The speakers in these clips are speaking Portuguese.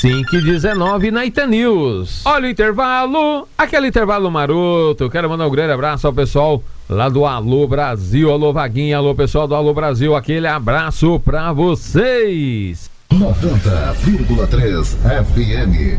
5h19 na Ita News. Olha o intervalo, aquele intervalo maroto. Quero mandar um grande abraço ao pessoal lá do Alô Brasil. Alô Vaguinha, alô pessoal do Alô Brasil. Aquele abraço pra vocês. 90,3 FM.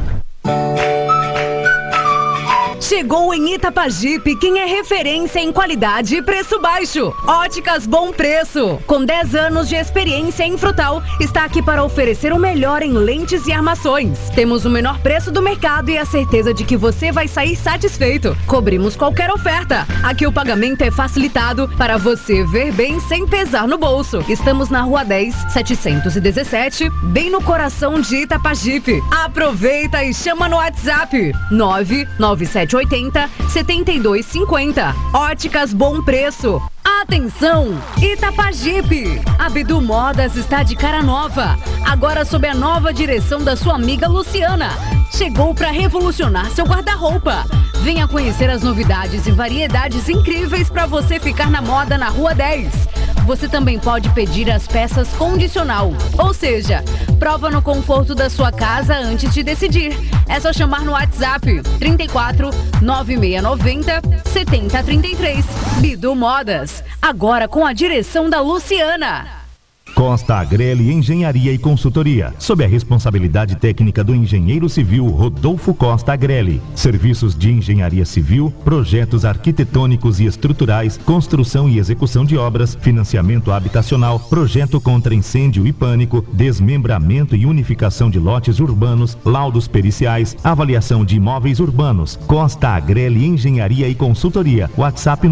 Chegou em Itapajipe quem é referência em qualidade e preço baixo. Óticas Bom Preço. Com 10 anos de experiência em frutal, está aqui para oferecer o melhor em lentes e armações. Temos o menor preço do mercado e a certeza de que você vai sair satisfeito. Cobrimos qualquer oferta. Aqui o pagamento é facilitado para você ver bem sem pesar no bolso. Estamos na Rua 10, 717, bem no coração de Itapajipe. Aproveita e chama no WhatsApp 99780 7250. Óticas Bom Preço. Atenção, Itapajipe. A Bidu Modas está de cara nova, agora sob a nova direção da sua amiga Luciana. Chegou para revolucionar seu guarda-roupa. Venha conhecer as novidades e variedades incríveis para você ficar na moda na Rua 10. Você também pode pedir as peças condicional, ou seja, prova no conforto da sua casa antes de decidir. É só chamar no WhatsApp 34 9690 7033. Bidu Modas, agora com a direção da Luciana. Costa Agrelli Engenharia e Consultoria, sob a responsabilidade técnica do engenheiro civil Rodolfo Costa Agrelli. Serviços de engenharia civil, projetos arquitetônicos e estruturais, construção e execução de obras, financiamento habitacional, projeto contra incêndio e pânico, desmembramento e unificação de lotes urbanos, laudos periciais, avaliação de imóveis urbanos. Costa Agrelli Engenharia e Consultoria. WhatsApp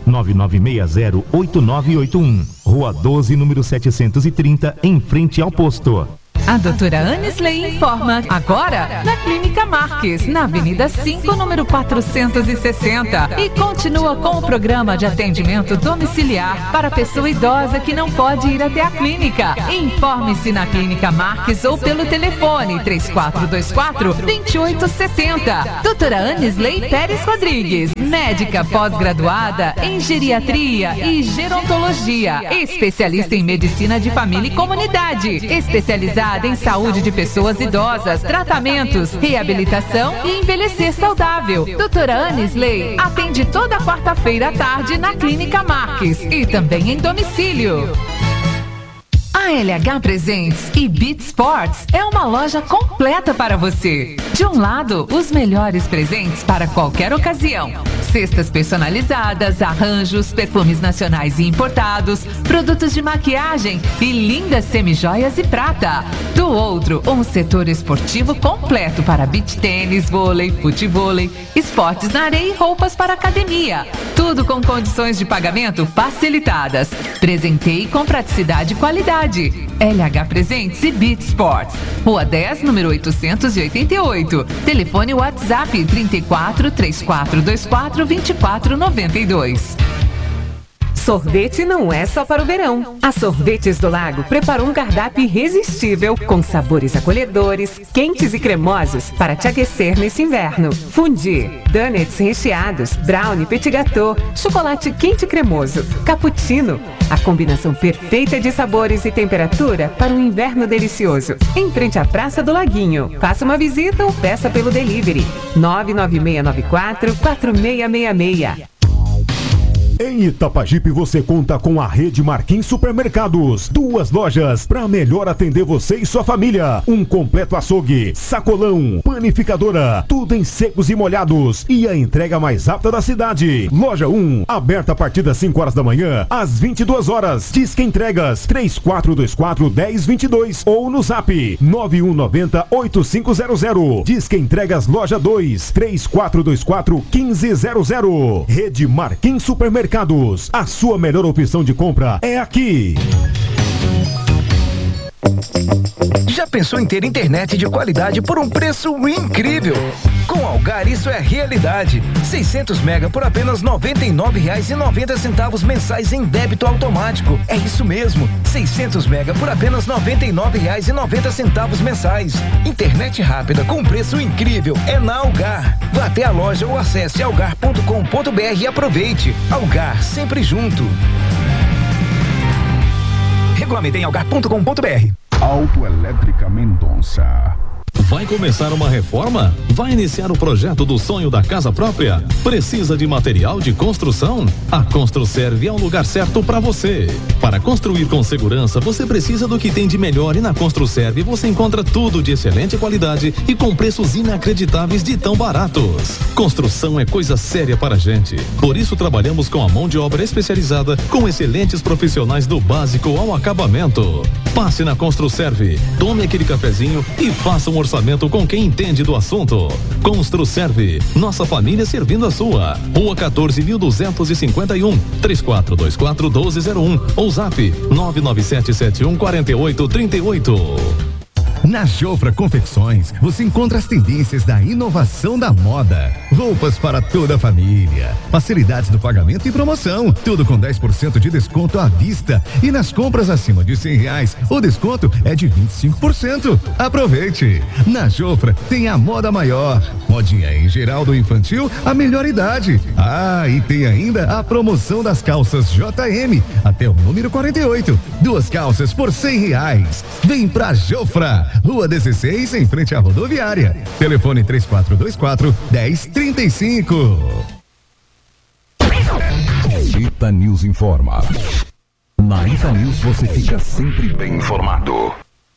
999608981. Rua 12, número 730, em frente ao posto. A doutora Anisley informa agora na Clínica Marques, na Avenida 5, número 460. E continua com o programa de atendimento domiciliar para pessoa idosa que não pode ir até a clínica. Informe-se na Clínica Marques ou pelo telefone 3424-2860. Doutora Anisley Pérez Rodrigues, médica pós-graduada em geriatria e gerontologia, especialista em medicina de família e comunidade, especializada em saúde de pessoas idosas, tratamentos, reabilitação e envelhecer saudável. Doutora Anisley atende toda quarta-feira à tarde na Clínica Marques e também em domicílio. A LH Presentes e Beat Sports é uma loja completa para você. De um lado, os melhores presentes para qualquer ocasião. Cestas personalizadas, arranjos, perfumes nacionais e importados, produtos de maquiagem e lindas semijoias e prata. Do outro, um setor esportivo completo para beach tênis, vôlei, futevôlei, esportes na areia e roupas para academia. Tudo com condições de pagamento facilitadas. Presenteie com praticidade e qualidade. LH Presentes e Beat Sports. Rua 10, número 888. Telefone WhatsApp 34 3424 2492. Sorvete não é só para o verão. A Sorvetes do Lago preparou um cardápio irresistível com sabores acolhedores, quentes e cremosos para te aquecer nesse inverno. Fondue, donuts recheados, brownie, petit gâteau, chocolate quente e cremoso, cappuccino. A combinação perfeita de sabores e temperatura para um inverno delicioso. Em frente à Praça do Laguinho. Faça uma visita ou peça pelo delivery. 99694-4666. Em Itapajipe você conta com a rede Marquinhos Supermercados. 2 lojas para melhor atender você e sua família. Um completo açougue, sacolão, panificadora, tudo em secos e molhados. E a entrega mais rápida da cidade. Loja 1, aberta a partir das 5 horas da manhã às 22 horas. Disque entregas 3424-1022 ou no zap 9190-8500. Disque entregas loja 2, 3424-1500. Rede Marquinhos Supermercados. A sua melhor opção de compra é aqui. Já pensou em ter internet de qualidade por um preço incrível? Com Algar isso é realidade. 600 mega por apenas R$ 99,90 mensais em débito automático. É isso mesmo, 600 mega por apenas R$ 99,90 mensais. Internet rápida com preço incrível é na Algar. Vá até a loja ou acesse algar.com.br e aproveite. Algar, sempre junto. Regulamento em algar.com.br. Autoelétrica Mendonça. Vai começar uma reforma? Vai iniciar o projeto do sonho da casa própria? Precisa de material de construção? A Construserve é o lugar certo para você. Para construir com segurança, você precisa do que tem de melhor, e na Construserve você encontra tudo de excelente qualidade e com preços inacreditáveis de tão baratos. Construção é coisa séria para a gente. Por isso trabalhamos com a mão de obra especializada, com excelentes profissionais do básico ao acabamento. Passe na Construserve, tome aquele cafezinho e faça um orçamento com quem entende do assunto. Construserve, nossa família servindo a sua. Rua 14.251, 3424-1201 ou zap 997714838. Na Jofra Confecções, você encontra as tendências da inovação da moda. Roupas para toda a família, facilidades no pagamento e promoção, tudo com 10% de desconto à vista. E nas compras acima de R$100, o desconto é de 25%. Aproveite! Na Jofra tem a moda maior, modinha em geral do infantil, a melhor idade. Ah, e tem ainda a promoção das calças JM, até o número 48. 2 calças por R$100. Vem pra Jofra! Rua 16, em frente à rodoviária. Telefone 3424-1035. Ita News informa. Na Ita News você fica sempre bem informado.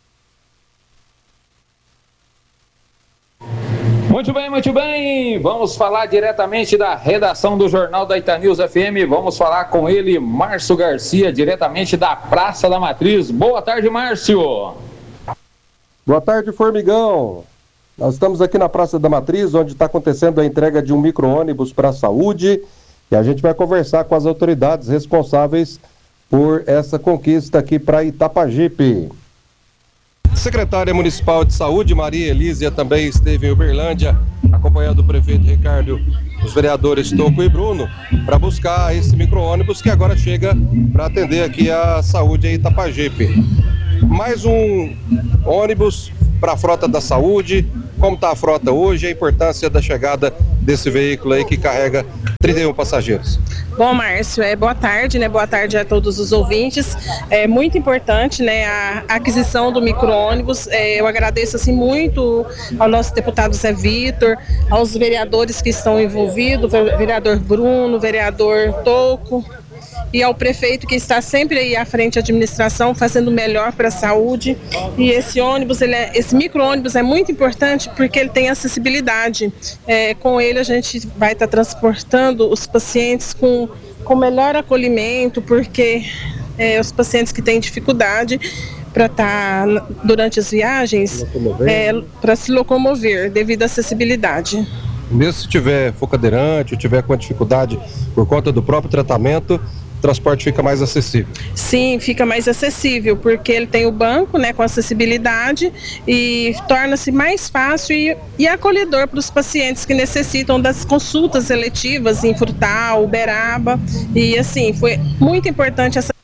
Muito bem, muito bem. Vamos falar diretamente da redação do Jornal da Ita News FM. Vamos falar com ele, Márcio Garcia, diretamente da Praça da Matriz. Boa tarde, Márcio. Boa tarde, Formigão. Nós estamos aqui na Praça da Matriz, onde está acontecendo a entrega de um micro-ônibus para a saúde, e a gente vai conversar com as autoridades responsáveis por essa conquista aqui para Itapajipe. Secretária Municipal de Saúde, Maria Elísia, também esteve em Uberlândia, acompanhando o prefeito Ricardo, os vereadores Toco e Bruno, para buscar esse micro-ônibus que agora chega para atender aqui a saúde em Itapajipe. Mais um ônibus para a frota da saúde. Como está a frota hoje, a importância da chegada desse veículo aí que carrega 31 passageiros. Bom, Márcio, boa tarde, né? Boa tarde a todos os ouvintes. É muito importante, né, a aquisição do micro-ônibus. Eu agradeço assim muito ao nosso deputado Zé Vitor, aos vereadores que estão envolvidos, vereador Bruno, vereador Toco, e ao prefeito que está sempre aí à frente da administração, fazendo o melhor para a saúde. E esse ônibus, esse micro-ônibus é muito importante porque ele tem acessibilidade. Com ele a gente vai estar transportando os pacientes com melhor acolhimento, porque os pacientes que têm dificuldade para estar durante as viagens, para se locomover devido à acessibilidade. Mesmo se tiver focadeirante ou tiver com dificuldade por conta do próprio tratamento, o transporte fica mais acessível. Sim, fica mais acessível, porque ele tem o banco, né, com acessibilidade, e torna-se mais fácil e acolhedor para os pacientes que necessitam das consultas eletivas em Frutal, Uberaba, e assim, foi muito importante essa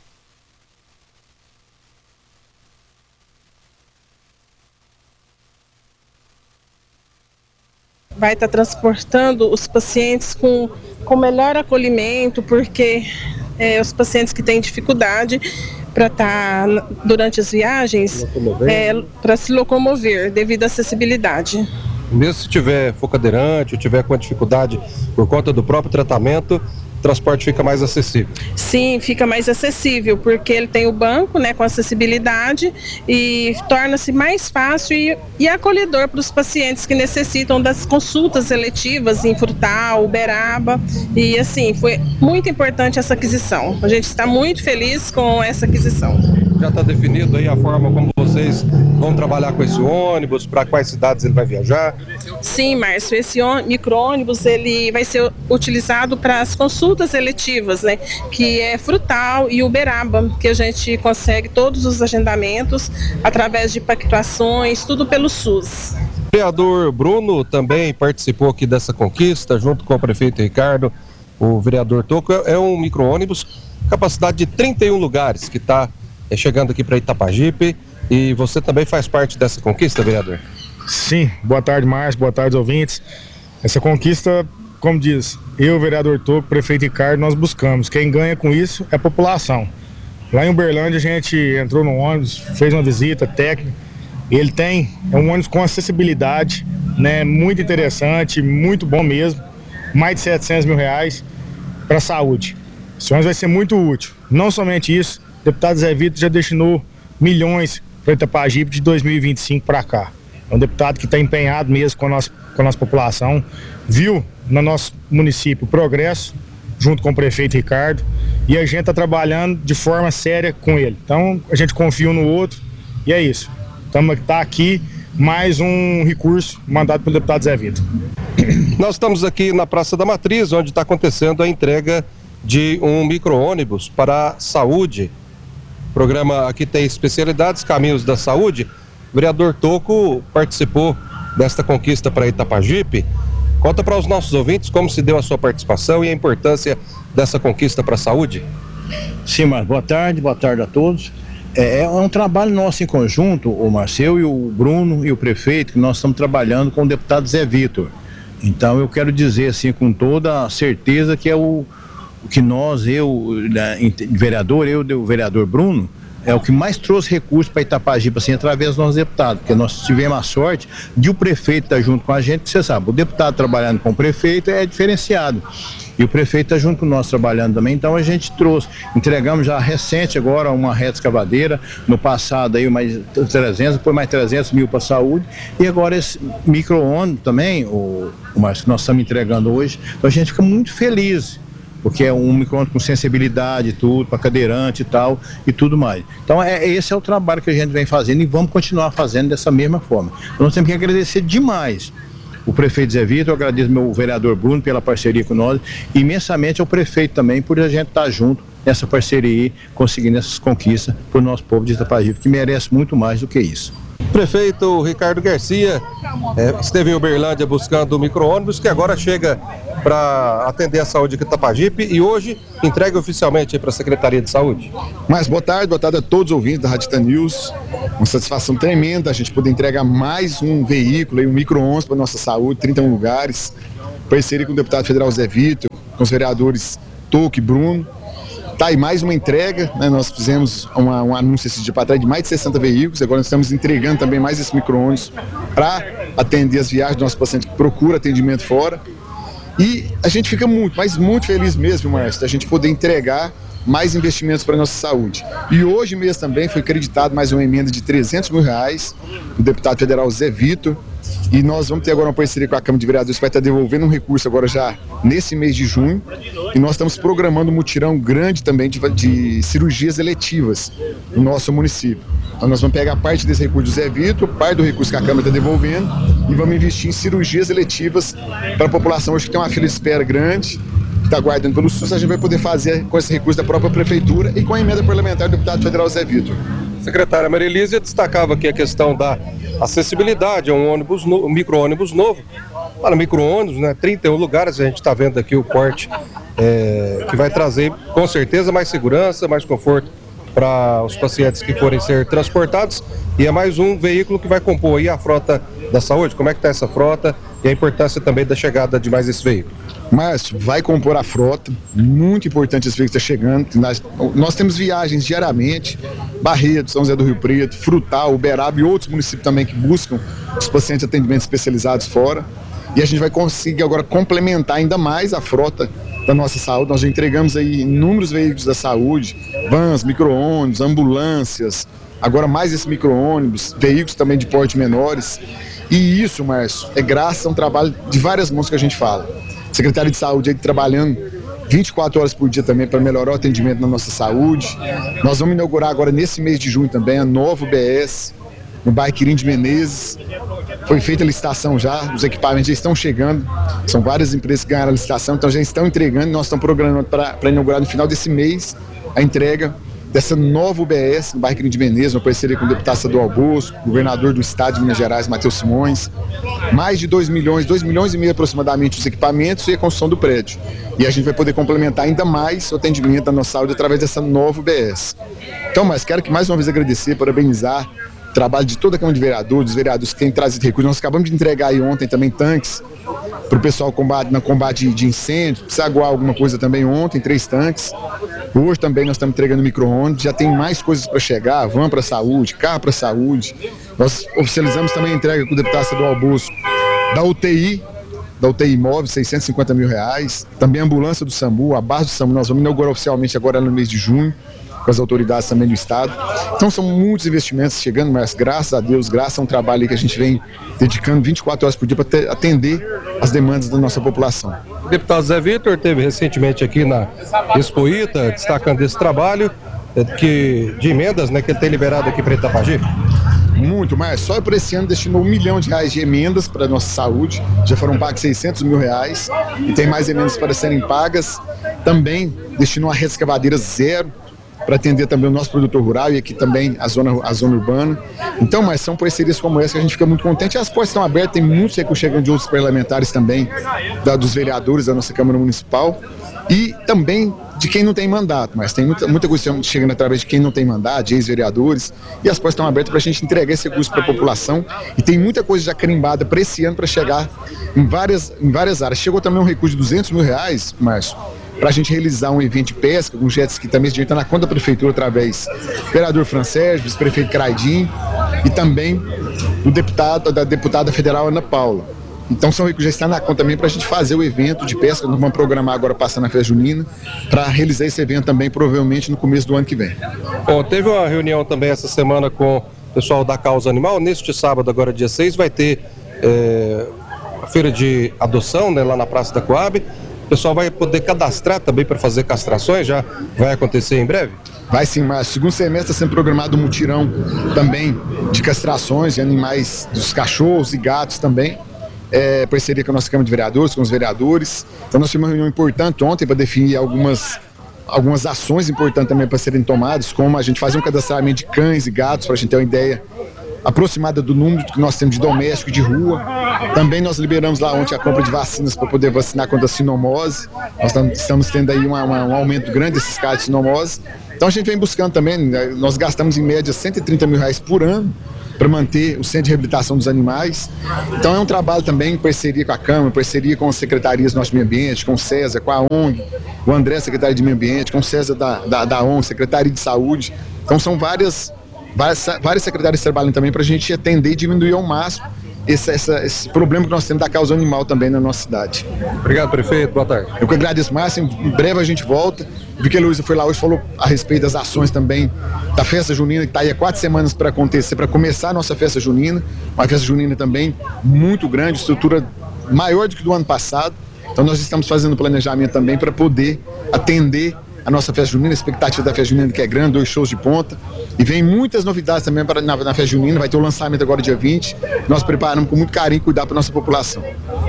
vai estar transportando os pacientes com melhor acolhimento, porque os pacientes que têm dificuldade para estar durante as viagens, para se locomover devido à acessibilidade. Mesmo se tiver focadeirante ou tiver com dificuldade por conta do próprio tratamento, o transporte fica mais acessível. Sim, fica mais acessível, porque ele tem o banco, né, com acessibilidade, e torna-se mais fácil e acolhedor para os pacientes que necessitam das consultas eletivas em Frutal, Uberaba, e assim, foi muito importante essa aquisição. A gente está muito feliz com essa aquisição. Já está definido aí a forma como vocês vão trabalhar com esse ônibus, para quais cidades ele vai viajar? Sim, Márcio, esse micro-ônibus ele vai ser utilizado para as consultas eletivas, né, que é Frutal e Uberaba, que a gente consegue todos os agendamentos através de pactuações, tudo pelo SUS. O vereador Bruno também participou aqui dessa conquista, junto com o prefeito Ricardo, o vereador Toco. É um micro-ônibus, capacidade de 31 lugares, que está chegando aqui para Itapajipe, e você também faz parte dessa conquista, vereador? Sim, boa tarde, Márcio, boa tarde, ouvintes. Essa conquista, como diz, eu, vereador Toco, prefeito Ricardo, nós buscamos. Quem ganha com isso é a população. Lá em Uberlândia a gente entrou no ônibus, fez uma visita técnica, Ele é um ônibus com acessibilidade, né, muito interessante, muito bom mesmo, mais de 700 mil reais para a saúde. Esse ônibus vai ser muito útil. Não somente isso, o deputado Zé Vitor já destinou milhões para Itapajipe de 2025 para cá. É um deputado que está empenhado mesmo com a nossa população, viu no nosso município o progresso, junto com o prefeito Ricardo, e a gente está trabalhando de forma séria com ele. Então, a gente confia um no outro, e é isso. Tá aqui mais um recurso mandado pelo deputado Zé Vitor. Nós estamos aqui na Praça da Matriz, onde está acontecendo a entrega de um micro-ônibus para a saúde. O programa aqui tem especialidades, Caminhos da Saúde. O vereador Toco participou desta conquista para Itapajipe. Conta para os nossos ouvintes como se deu a sua participação e a importância dessa conquista para a saúde. Sim, mas boa tarde a todos. É um trabalho nosso em conjunto, o Marcelo e o Bruno e o prefeito, que nós estamos trabalhando com o deputado Zé Vitor. Então eu quero dizer assim com toda a certeza que é o que nós, o vereador Bruno, é o que mais trouxe recursos para Itapajipe, assim, através dos nossos deputados, porque nós tivemos a sorte de o prefeito estar junto com a gente, que você sabe, o deputado trabalhando com o prefeito é diferenciado, e o prefeito está junto com nós trabalhando também, então a gente entregamos já recente agora uma reta escavadeira, no passado aí mais 300, depois mais 300 mil para a saúde, e agora esse micro-ônibus também, o mais que nós estamos entregando hoje, então a gente fica muito feliz, porque é um micro-ônibus com sensibilidade, tudo, para cadeirante e tal, e tudo mais. Então esse é o trabalho que a gente vem fazendo e vamos continuar fazendo dessa mesma forma. Nós temos que agradecer demais o prefeito Zé Vitor, eu agradeço meu vereador Bruno pela parceria com nós, e imensamente ao prefeito também por a gente estar junto nessa parceria e conseguindo essas conquistas para o nosso povo de Itapajipe, que merece muito mais do que isso. Prefeito Ricardo Garcia esteve em Uberlândia buscando o micro-ônibus que agora chega para atender a saúde de Itapajipe e hoje entrega oficialmente para a Secretaria de Saúde. Mas boa tarde a todos os ouvintes da Rádio News. Uma satisfação tremenda a gente poder entregar mais um veículo, um micro-ônibus para a nossa saúde, 31 lugares. Parceria com o deputado federal Zé Vitor, com os vereadores Toco e Bruno. Tá aí mais uma entrega, né? Nós fizemos um anúncio esse dia para trás de mais de 60 veículos, agora nós estamos entregando também mais esse micro-ônibus para atender as viagens do nosso paciente que procura atendimento fora. E a gente fica muito feliz mesmo, Márcio, da gente poder entregar mais investimentos para a nossa saúde. E hoje mesmo também foi acreditado mais uma emenda de 300 mil reais do deputado federal Zé Vitor. E nós vamos ter agora uma parceria com a Câmara de Vereadores que vai estar devolvendo um recurso agora já nesse mês de junho. E nós estamos programando um mutirão grande também de cirurgias eletivas no nosso município. Então nós vamos pegar parte desse recurso do Zé Vitor, parte do recurso que a Câmara está devolvendo e vamos investir em cirurgias eletivas para a população hoje que tem uma fila de espera grande, que está aguardando pelo SUS. A gente vai poder fazer com esse recurso da própria Prefeitura e com a emenda parlamentar do deputado federal Zé Vitor. Secretária Marilísia destacava aqui a questão da acessibilidade a um micro-ônibus novo. Para micro-ônibus, né, 31 lugares, a gente está vendo aqui o porte que vai trazer com certeza mais segurança, mais conforto para os pacientes que forem ser transportados, e é mais um veículo que vai compor aí a frota da saúde. Como é que está essa frota e a importância também da chegada de mais esse veículo? Márcio, vai compor a frota, muito importante esse veículo está chegando. Nós temos viagens diariamente, Barreto, São José do Rio Preto, Frutal, Uberaba e outros municípios também que buscam os pacientes de atendimentos especializados fora. E a gente vai conseguir agora complementar ainda mais a frota da nossa saúde. Nós já entregamos aí inúmeros veículos da saúde, vans, micro-ônibus, ambulâncias, agora mais esse micro-ônibus, veículos também de porte menores. E isso, Márcio, é graças a um trabalho de várias mãos que a gente fala. Secretário de Saúde aí trabalhando 24 horas por dia também para melhorar o atendimento na nossa saúde. Nós vamos inaugurar agora nesse mês de junho também a nova UBS no bairro Quirim de Menezes. Foi feita a licitação já, os equipamentos já estão chegando, são várias empresas que ganharam a licitação, então já estão entregando, nós estamos programando para inaugurar no final desse mês a entrega dessa nova UBS no bairro Quirim de Menezes, uma parceria com o deputado estadual Bosco, governador do estado de Minas Gerais, Matheus Simões. Mais de 2 milhões e meio aproximadamente os equipamentos e a construção do prédio. E a gente vai poder complementar ainda mais o atendimento da nossa saúde através dessa nova UBS. Então, mas quero que mais uma vez agradecer, parabenizar trabalho de toda a Câmara de Vereadores, dos vereadores que têm trazido recursos. Nós acabamos de entregar aí ontem também tanques para o pessoal no combate de incêndio. Precisa aguar alguma coisa também ontem, 3 tanques. Hoje também nós estamos entregando micro-ônibus, já tem mais coisas para chegar, van para a saúde, carro para a saúde. Nós oficializamos também a entrega com o deputado estadual Bosco da UTI móvel, R$650 mil. Também a ambulância do SAMU, a base do SAMU, nós vamos inaugurar oficialmente agora no mês de junho, com as autoridades também do Estado. Então são muitos investimentos chegando, mas graças a Deus, graças a um trabalho que a gente vem dedicando 24 horas por dia para atender as demandas da nossa população. O deputado Zé Vitor esteve recentemente aqui na Expo Ita, destacando esse trabalho de emendas, né, que ele tem liberado aqui para Itapajipe. Muito, mas só por esse ano destinou R$1 milhão de emendas para a nossa saúde, já foram pagos R$600 mil e tem mais emendas para serem pagas. Também destinou a rede escavadeira zero para atender também o nosso produtor rural e aqui também a zona urbana. Então, mas são parcerias como essa que a gente fica muito contente. As portas estão abertas, tem muitos recursos chegando de outros parlamentares também, dos vereadores da nossa Câmara Municipal e também de quem não tem mandato, mas tem muita coisa chegando através de quem não tem mandato, de ex-vereadores, e as portas estão abertas para a gente entregar esse recurso para a população, e tem muita coisa já carimbada para esse ano para chegar em várias áreas. Chegou também um recurso de R$200 mil, Márcio, para a gente realizar um evento de pesca, com jet ski também, a gente está na conta da prefeitura através do vereador Francésio, vice-prefeito Craidinho, e também da deputada federal Ana Paula. Então são recursos já está na conta também para a gente fazer o evento de pesca. Nós vamos programar agora passando na festa junina para realizar esse evento também provavelmente no começo do ano que vem. Bom, teve uma reunião também essa semana com o pessoal da Causa Animal. Neste sábado, agora dia 6, vai ter a feira de adoção, né, lá na Praça da Coab. O pessoal vai poder cadastrar também para fazer castrações, já vai acontecer em breve? Vai sim, mas segundo semestre está sendo programado um mutirão também de castrações de animais, dos cachorros e gatos também. Parceria com a nossa Câmara de Vereadores, com os vereadores. Então nós tivemos uma reunião importante ontem para definir algumas ações importantes também para serem tomadas, como a gente fazer um cadastramento de cães e gatos, para a gente ter uma ideia aproximada do número que nós temos de doméstico de rua. Também nós liberamos lá ontem a compra de vacinas para poder vacinar contra a sinomose. Nós estamos tendo aí um aumento grande desses casos de sinomose. Então a gente vem buscando também, nós gastamos em média R$130 mil por ano para manter o centro de reabilitação dos animais. Então é um trabalho também em parceria com a Câmara, parceria com as secretarias do nosso meio ambiente, com o César, com a ONG, o André, secretário de meio ambiente, com o César da ONG, Secretaria de Saúde. Então são várias secretárias trabalhando também para a gente atender e diminuir ao máximo esse problema que nós temos da causa animal também na nossa cidade. Obrigado, prefeito. Boa tarde. Eu que agradeço, Márcio. Em breve a gente volta. Vi que a Luísa foi lá hoje, falou a respeito das ações também da festa junina, que está aí há 4 semanas para acontecer, para começar a nossa festa junina. Uma festa junina também muito grande, estrutura maior do que do ano passado. Então nós estamos fazendo planejamento também para poder atender a nossa festa junina, a expectativa da festa junina que é grande, 2 shows de ponta. E vem muitas novidades também na festa junina, vai ter o lançamento agora dia 20. Nós preparamos com muito carinho e cuidado para a nossa população.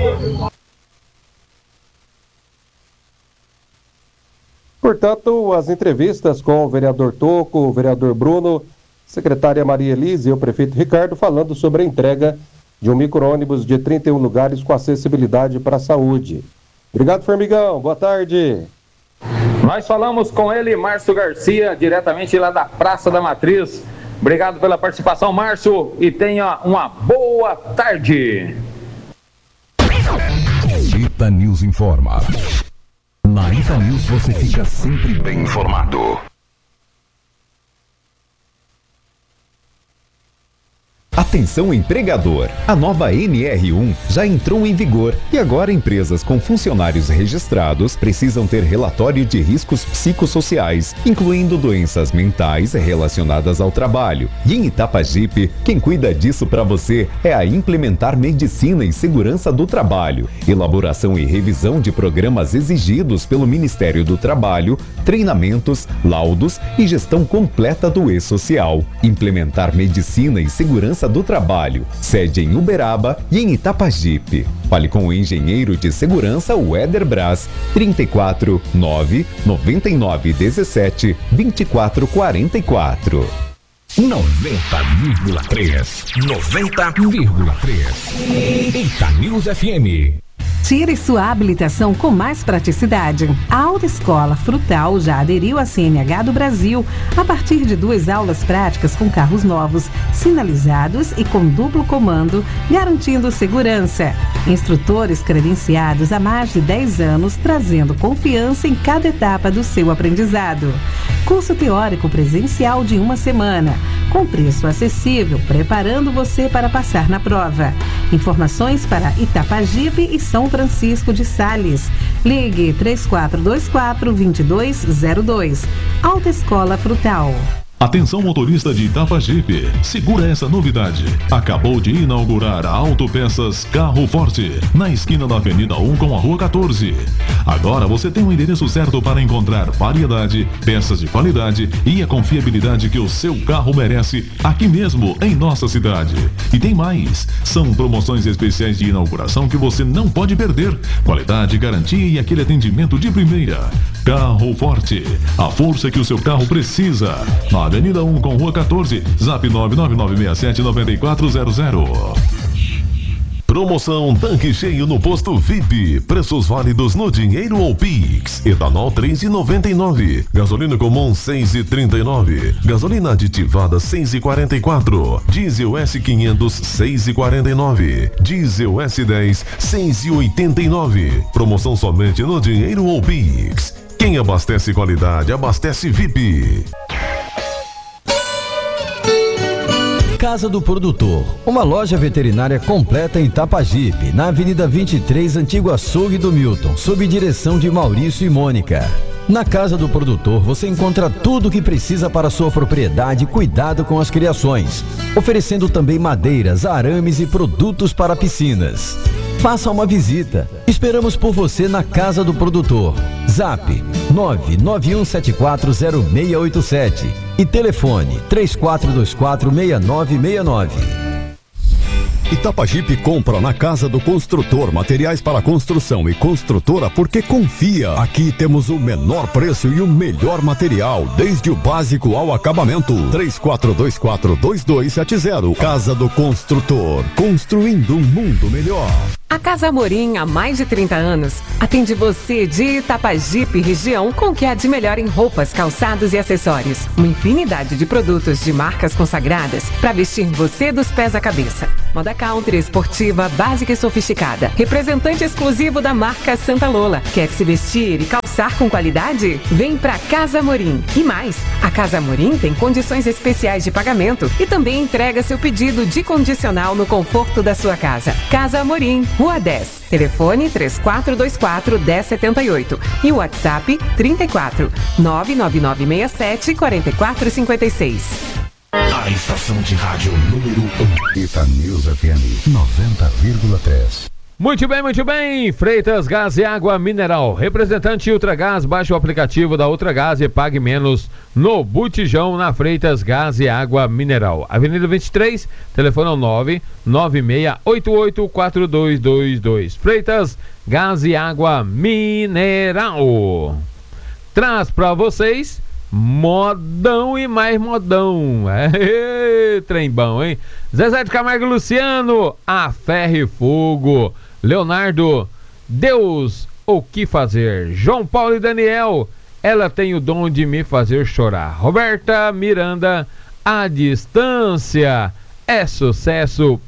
Portanto, as entrevistas com o vereador Toco, o vereador Bruno, secretária Maria Elise e o prefeito Ricardo falando sobre a entrega de um micro-ônibus de 31 lugares com acessibilidade para a saúde. Obrigado, Formigão. Boa tarde. Nós falamos com ele, Márcio Garcia, diretamente lá da Praça da Matriz. Obrigado pela participação, Márcio, e tenha uma boa tarde. Ita News informa. Na Ita News você fica sempre bem informado. Atenção empregador, a nova NR1 já entrou em vigor e agora empresas com funcionários registrados precisam ter relatório de riscos psicossociais, incluindo doenças mentais relacionadas ao trabalho. E em Itapajipe, quem cuida disso para você é a Implementar Medicina e Segurança do Trabalho, elaboração e revisão de programas exigidos pelo Ministério do Trabalho, treinamentos, laudos e gestão completa do E-Social. Implementar Medicina e Segurança do Trabalho, sede em Uberaba e em Itapajipe. Fale com o engenheiro de segurança Weder Braz, 34 9 99 17 24 44. 90,3. 90,3. Ita News FM. Tire sua habilitação com mais praticidade. A Autoescola Frutal já aderiu à CNH do Brasil a partir de 2 aulas práticas com carros novos, sinalizados e com duplo comando, garantindo segurança. Instrutores credenciados há mais de 10 anos, trazendo confiança em cada etapa do seu aprendizado. Curso teórico presencial de 1 semana, com preço acessível, preparando você para passar na prova. Informações para Itapajipe e São Francisco de Sales. Ligue 3424-2202. Autoescola Frutal. Atenção, motorista de Itapajipe, segura essa novidade. Acabou de inaugurar a Autopeças Carro Forte, na esquina da Avenida 1 com a Rua 14. Agora você tem o endereço certo para encontrar variedade, peças de qualidade e a confiabilidade que o seu carro merece aqui mesmo em nossa cidade. E tem mais, são promoções especiais de inauguração que você não pode perder. Qualidade, garantia e aquele atendimento de primeira. Carro Forte, a força que o seu carro precisa. Na Avenida 1 com Rua 14, Zap 99967-9400. Promoção tanque cheio no posto VIP. Preços válidos no dinheiro ou Pix. Etanol 3,99. Gasolina comum 6,39. Gasolina aditivada 6,44. Diesel S500 6,49. Diesel S10 6,89. Promoção somente no dinheiro ou Pix. Quem abastece qualidade, abastece VIP. Casa do Produtor, uma loja veterinária completa em Itapajipe, na Avenida 23, Antigo Açougue do Milton, sob direção de Maurício e Mônica. Na Casa do Produtor você encontra tudo o que precisa para sua propriedade e cuidado com as criações, oferecendo também madeiras, arames e produtos para piscinas. Faça uma visita. Esperamos por você na Casa do Produtor. Zap 991740687 e telefone 34246969. Itapajipe compra na Casa do Construtor materiais para construção e construtora porque confia. Aqui temos o menor preço e o melhor material, desde o básico ao acabamento. 34242270. Casa do Construtor, construindo um mundo melhor. A Casa Amorim, há mais de 30 anos, atende você de Itapajipe, região, com o que há de melhor em roupas, calçados e acessórios. Uma infinidade de produtos de marcas consagradas para vestir você dos pés à cabeça. Moda country, esportiva, básica e sofisticada. Representante exclusivo da marca Santa Lola. Quer se vestir e calçar com qualidade? Vem pra Casa Amorim. E mais, a Casa Amorim tem condições especiais de pagamento e também entrega seu pedido de condicional no conforto da sua casa. Casa Amorim, Rua 10. Telefone 3424-1078 e o WhatsApp 34 99967-4456. A estação de rádio número 1. Itanews FM 90,3. Muito bem. Freitas Gás e Água Mineral. Representante Ultragás, baixe o aplicativo da Ultragás e pague menos no botijão na Freitas Gás e Água Mineral. Avenida 23, telefone 996884222. Freitas Gás e Água Mineral. Traz pra vocês modão e mais modão. Trem bom, hein? Zezé de Camargo e Luciano, a ferro e fogo. Leonardo, Deus, o que fazer? João Paulo e Daniel, ela tem o dom de me fazer chorar. Roberta Miranda, a distância é sucesso.